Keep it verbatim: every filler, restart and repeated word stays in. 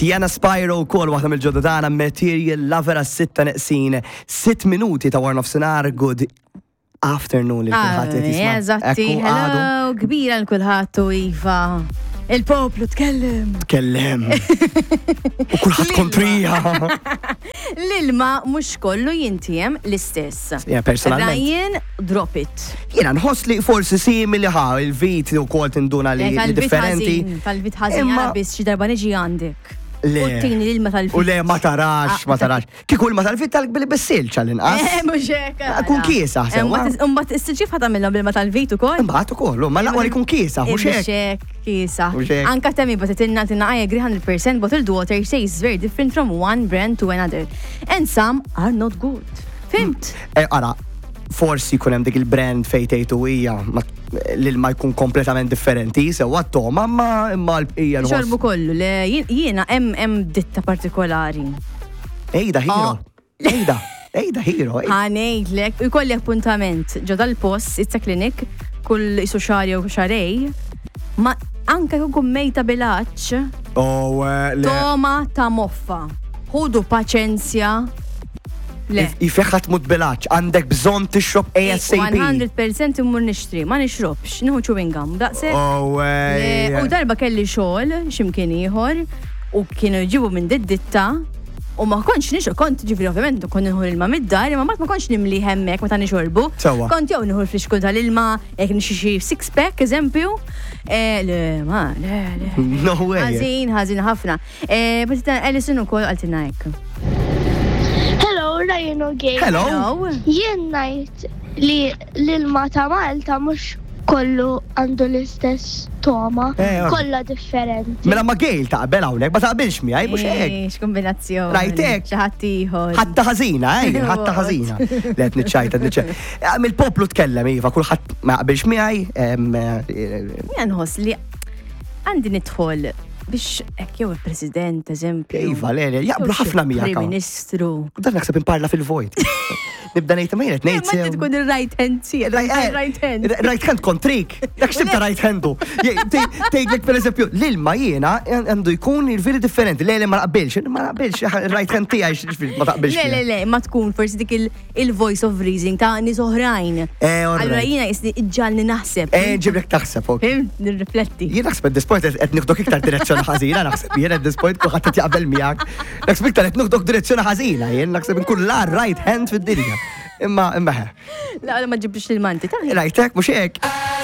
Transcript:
Tiana Spyro wkoll waħda mill-ġodda tagħna Material Lover għas-sitta neqsin sitt minuti ta' war nofsinhar good afternoon lil kulħadd qed jisma'. Eżatti, hello, kbira l kulħadd u iva. Il-poplu tkellem. Tkellem. U kulħadd kontrija. L-ilma mhux kollu jintiem l-istess. Ja, personalment. Ryan, drop it. Jiena nħoss li forsi simili ħa il-vit ukoll tinduna li differenti. Tal-vit ħażin biss xi darba niġi għandek. Le. U tini l-ilma tal-vit. U le, ma tarax, ma tarax. Kieku l-ilma tal-vit tal-qbili bis-silċa l-inqas. Eh, mhux hekk. Kun kiesa, sewa. Imbagħad is-siġġief ħatamilhom bil-ilma tal-vit ukoll. Imbagħad ukoll, ma laqwa li kun kiesa, mhux hekk. Mhux hekk, kiesa. Anka temmi but tinna tinna I agree one hundred percent bottled water tastes very different from one brand to another. And some are not good. Fimt? Eh, ara, forsi kun hemm dik il-brand fejn tgħidu hija l-ilma jkun kompletament differenti, sewa t-toma, ma imma l-bqija nħoss. Xorbu kollu, jiena hemm hemm ditta partikolari. Ejda, hero. Ejda, ejda, hero. Ħanejdlek, u jkolli appuntament ġodda l-post, it's a clinic, kull isu xarja u xarej, ma anka kun mejta bilaċ, Oh, le. toma ta' moffa. Ħudu paċenzja. Le. Jifeħat mut bilaċ, għandek bżon tixrob A S A P. one hundred percent immur nixtri, ma nixrobx, nħu chewing gum, daqse. Oh, way. U darba kelli xogħol x'imkien ieħor u kienu jġibu minn ditta u ma konx nixrob, kont ġifri ovvjament kont nieħu l-ilma mid-dar, imma ma konx nimli hemmhekk meta nixorbu. Sewwa. Kont jew nieħu l-friskun tal-ilma, jekk nixi xi six pack eżempju. Eh, le, ma, le, le. No way. Ħażin, ħażin ħafna. Eh, bas Alison ukoll qaltilna hekk. Hello, Ryan O'Gay. Hello. Jien ngħid li l-ilma ta' Malta mhux kollu għandu l-istess toma, Eh, ok. kollha differenti. Mela ma gejl taqbel hawnhekk, ma taqbilx miegħi, mhux hekk. Eh, x'kombinazzjoni. Rajtek? Xi ħadd ieħor. Ħatta ħażina, ej, ħatta ħażina. Let niċċajta, niċċajta. Mill-poplu tkellem, iva, kulħadd ma jaqbilx miegħi. em, eh, Jien nħoss li għandi nidħol biex hekk jew il-President eżempju. Iva, le, le, jaqblu ħafna miegħek Prim hawn. Ministru. Dan naħseb imparla fil-vojt. Nibda ngħid ma jrid Ma ngħid sew. tkun il-right hand si, right hand. Right hand kontrik. Dak xtibta right handu. Tgħidlek pereżempju, l-ilma jiena għandu jkun il-veri differenti. Le le ma naqbilx, ma naqbilx right hand tiegħi ma taqbilx. Le, le, le, ma tkun forsi dik il-voice of reason ta' nies oħrajn. Eh, all Allura right. jiena jisni iġġalni naħseb. Eh, ġibrek taħseb, ok. Fim, nirrifletti. Jien naħseb at-this point qed nieħdok iktar direzzjoni ħażina, naħseb jien at-this point kulħadd qed jaqbel miegħek. Naħseb iktar qed nieħdok direzzjoni ħażina, jien naħseb inkun l right hand fid-dinja. Imma imma La, ma ġibx il-manti, ta' rajtek mhux hekk.